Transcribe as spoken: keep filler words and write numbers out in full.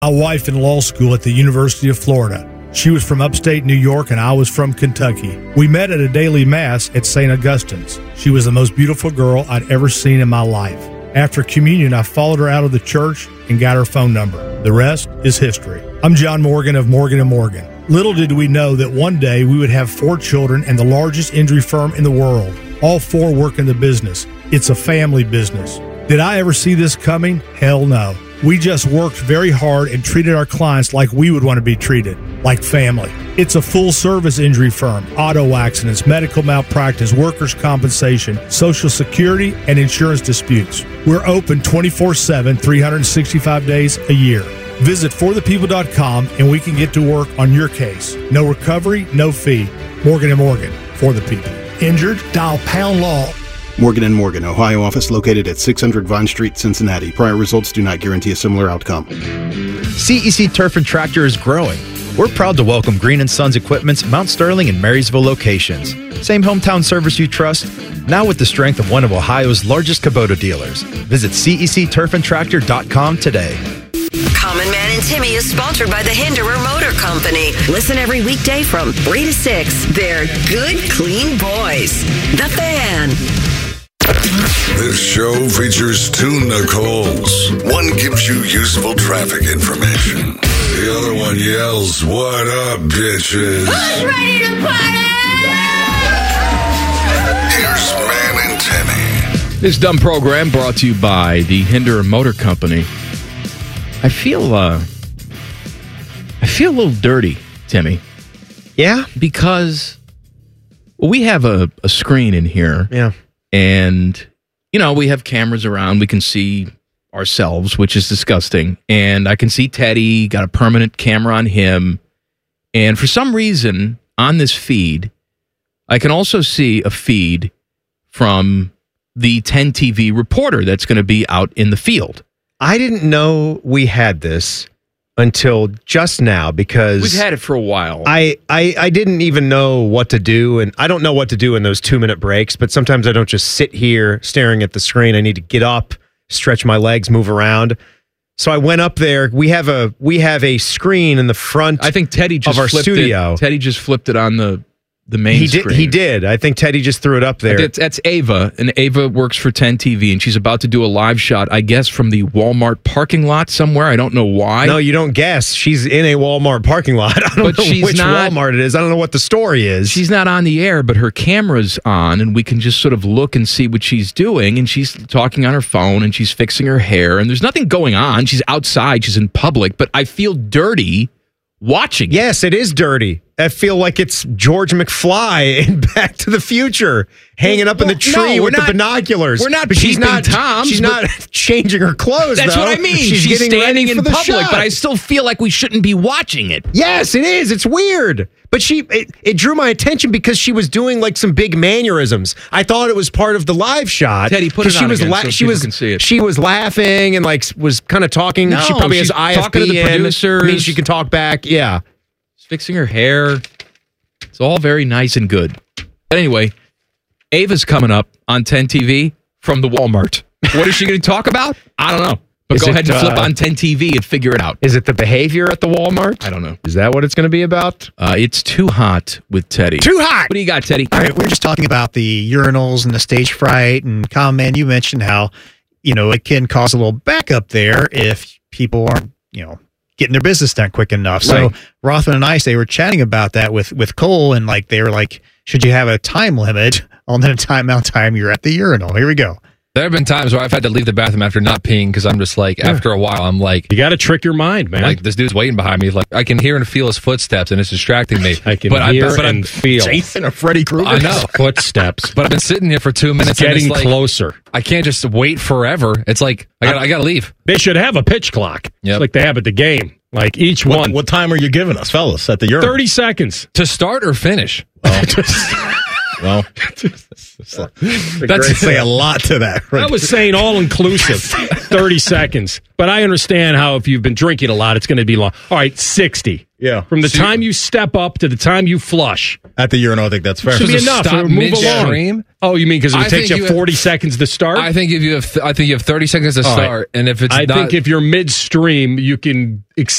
My wife in law school at the University of Florida. She was from upstate New York and I was from Kentucky. We met at a daily mass at Saint Augustine's. She was the most beautiful girl I'd ever seen in my life. After communion, I followed her out of the church and got her phone number. The rest is history. I'm John Morgan of Morgan and Morgan. Little did we know that one day we would have four children and the largest injury firm in the world. All four work in the business. It's a family business. Did I ever see this coming? Hell no. We just worked very hard and treated our clients like we would want to be treated, like family. It's a full-service injury firm, auto accidents, medical malpractice, workers' compensation, Social Security, and insurance disputes. We're open twenty-four seven, three hundred sixty-five days a year. Visit for the people dot com and we can get to work on your case. No recovery, no fee. Morgan and Morgan, for the people. Injured? Dial pound law. Morgan and Morgan, Ohio office located at six hundred Vine Street, Cincinnati. Prior results do not guarantee a similar outcome. C E C Turf and Tractor is growing. We're proud to welcome Green and Sons Equipment's Mount Sterling and Marysville locations. Same hometown service you trust, now with the strength of one of Ohio's largest Kubota dealers. Visit C E C turf and tractor dot com today. Common Man and Timmy is sponsored by the Hinderer Motor Company. Listen every weekday from three to six. They're good, clean boys. The Fan. This show features two Nicoles. One gives you useful traffic information. The other one yells, "What up, bitches?" Who's ready to party? Here's Man and Timmy. This dumb program brought to you by the Hinderer Motor Company. I feel, uh, I feel a little dirty, Timmy. Yeah? Because we have a, a screen in here. Yeah. And, you know, we have cameras around. We can see ourselves, which is disgusting. And I can see Teddy, got a permanent camera on him. And for some reason, on this feed, I can also see a feed from the ten T V reporter that's going to be out in the field. I didn't know we had this until just now because We've had it for a while. I, I, I didn't even know what to do, and I don't know what to do in those two-minute breaks, but sometimes I don't just sit here staring at the screen. I need to get up, stretch my legs, move around. So I went up there. We have a we have a screen in the front I think Teddy just of our flipped studio. It. Teddy just flipped it on the the main he did, screen. He did. I think Teddy just threw it up there. That's, that's Ava, and Ava works for ten T V, and she's about to do a live shot, I guess, from the Walmart parking lot somewhere. I don't know why. No, you don't guess. She's in a Walmart parking lot. I don't But know she's which not- Walmart it is. I don't know what the story is. She's not on the air, but her camera's on, and we can just sort of look and see what she's doing, and she's talking on her phone, and she's fixing her hair, and there's nothing going on. She's outside. She's in public, but I feel dirty watching. Yes, it is dirty. I feel like it's George McFly in Back to the Future, hanging up in the Well, tree no, with we're not- the binoculars. we're not But she's peeping not. Toms, she's but- not changing her clothes. That's though. what I mean. She's, She's, getting standing ready in for the public, shot. but I still feel like we shouldn't be watching it. Yes, it is. It's weird. But she, it, it drew my attention because she was doing like some big mannerisms. I thought it was part of the live shot. Teddy, put 'Cause it she on was again la- so she people was can see it. She was laughing and like was kind of talking. No, she probably she's has I F B talking to the in. producers. Means she can talk back. Yeah. She's fixing her hair. It's all very nice and good. But anyway, Ava's coming up on ten T V from the Walmart. What is she going to talk about? I don't know. But Is go it, ahead and flip uh, on ten T V and figure it out. Is it the behavior at the Walmart? I don't know. Is that what it's going to be about? Uh, it's too hot with Teddy. Too hot. What do you got, Teddy? All right, we were just talking about the urinals and the stage fright, and Common Man, you mentioned how, you know, it can cause a little backup there if people aren't, you know, getting their business done quick enough. So Right. Rothman and Ice, they were chatting about that with, with Cole, and like they were like, should you have a time limit on the timeout time you're at the urinal? Here we go. There have been times where I've had to leave the bathroom after not peeing because I'm just like, Yeah. after a while, I'm like, You got to trick your mind, man. like this dude's waiting behind me. Like I can hear and feel his footsteps, and it's distracting me. I can but hear I, but and I'm, feel Jason or Freddy Krueger? I know. footsteps. But I've been sitting here for two minutes. It's and getting it's like, closer. I can't just wait forever. It's like I got I got to leave. They should have a pitch clock, Yep. like they have at the game. Like each What, one, what time are you giving us, fellas, at the urinal? thirty seconds. To start or finish? Well, That's say a lot to that. I was saying all inclusive, thirty seconds. But I understand how if you've been drinking a lot, it's going to be long. All right, sixty. Yeah. From the So time you step up to the time you flush. At the urinal, I think that's fair. Should be Does it enough. stop Move along. midstream? Oh, you mean because I it takes think you you have- forty seconds to start? I think if you have I think you have thirty seconds to All right. start, and if it's I not, think if you're midstream, you can